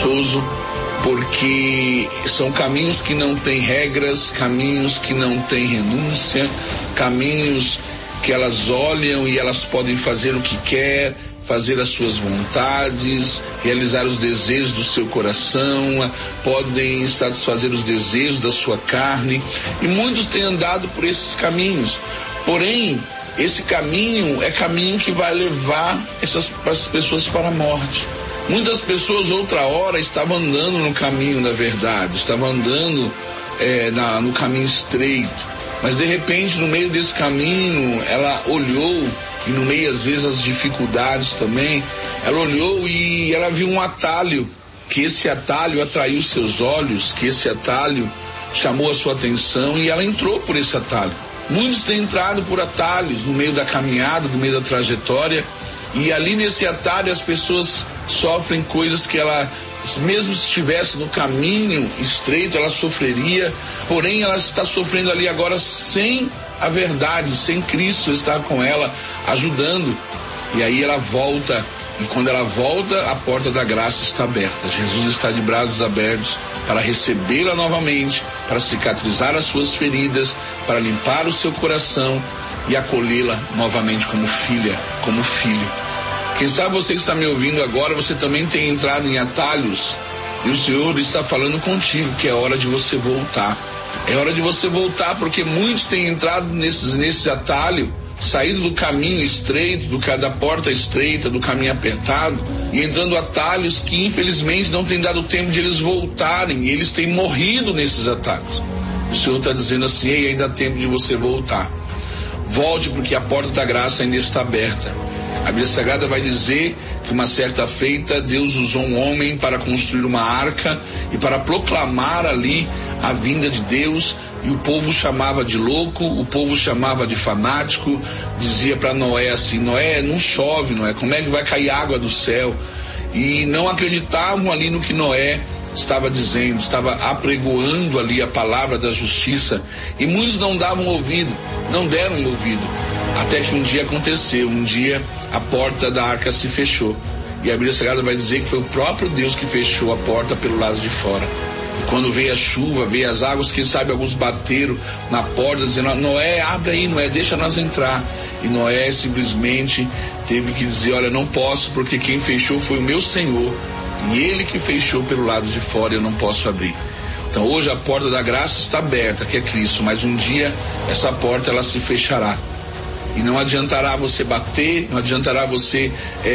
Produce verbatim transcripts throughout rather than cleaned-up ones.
preguiçoso, porque são caminhos que não têm regras, caminhos que não têm renúncia, caminhos que elas olham e elas podem fazer o que quer, fazer as suas vontades, realizar os desejos do seu coração, podem satisfazer os desejos da sua carne, e muitos têm andado por esses caminhos. Porém, esse caminho é caminho que vai levar essas, essas pessoas para a morte. Muitas pessoas outra hora estavam andando no caminho da verdade, estavam andando é, na, no caminho estreito, mas de repente no meio desse caminho ela olhou, e no meio às vezes as dificuldades também, ela olhou e ela viu um atalho, que esse atalho atraiu seus olhos, que esse atalho chamou a sua atenção, e ela entrou por esse atalho. Muitos têm entrado por atalhos no meio da caminhada, no meio da trajetória, e ali nesse atalho as pessoas sofrem coisas que ela, mesmo se estivesse no caminho estreito, ela sofreria, porém ela está sofrendo ali agora sem a verdade, sem Cristo estar com ela, ajudando, e aí ela volta, e quando ela volta, a porta da graça está aberta. Jesus está de braços abertos para recebê-la novamente, para cicatrizar as suas feridas, para limpar o seu coração e acolhê-la novamente como filha, como filho. Quem sabe você que está me ouvindo agora, você também tem entrado em atalhos, e o Senhor está falando contigo que é hora de você voltar. É hora de você voltar, porque muitos têm entrado nesses, nesse atalho, saído do caminho estreito, do, da porta estreita, do caminho apertado, e entrando atalhos que infelizmente não tem dado tempo de eles voltarem, e eles têm morrido nesses atalhos. O Senhor está dizendo assim: ei, ainda há tempo de você voltar. Volte, porque a porta da graça ainda está aberta. A Bíblia Sagrada vai dizer que uma certa feita Deus usou um homem para construir uma arca e para proclamar ali a vinda de Deus, e o povo chamava de louco, o povo chamava de fanático, dizia para Noé assim: Noé, não chove, Noé, como é que vai cair água do céu? E não acreditavam ali no que Noé estava dizendo, estava apregoando ali a palavra da justiça, e muitos não davam ouvido, não deram ouvido, até que um dia aconteceu, um dia a porta da arca se fechou, e a Bíblia Sagrada vai dizer que foi o próprio Deus que fechou a porta pelo lado de fora. E quando veio a chuva, veio as águas, quem sabe alguns bateram na porta dizendo: Noé, abre aí, Noé, deixa nós entrar. E Noé simplesmente teve que dizer: olha, não posso, porque quem fechou foi o meu Senhor, e ele que fechou pelo lado de fora, eu não posso abrir. Então hoje a porta da graça está aberta, que é Cristo, mas um dia essa porta ela se fechará. E não adiantará você bater, não adiantará você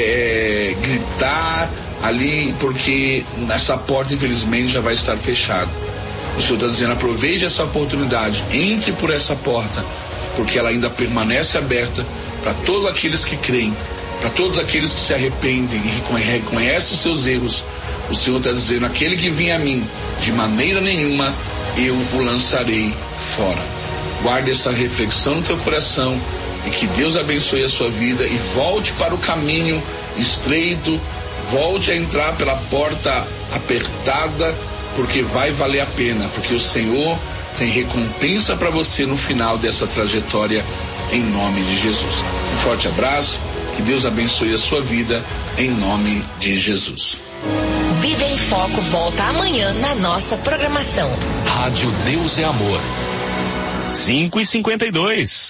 é, gritar ali, porque essa porta infelizmente já vai estar fechada. O Senhor está dizendo: aproveite essa oportunidade, entre por essa porta, porque ela ainda permanece aberta para todos aqueles que creem, para todos aqueles que se arrependem e reconhecem os seus erros. O Senhor está dizendo: aquele que vem a mim, de maneira nenhuma eu o lançarei fora. Guarde essa reflexão no teu coração, e que Deus abençoe a sua vida, e volte para o caminho estreito, volte a entrar pela porta apertada, porque vai valer a pena, porque o Senhor tem recompensa para você no final dessa trajetória, em nome de Jesus. Um forte abraço, que Deus abençoe a sua vida, em nome de Jesus. Vida em Foco volta amanhã na nossa programação. Rádio Deus é Amor. cinco e cinquenta e dois.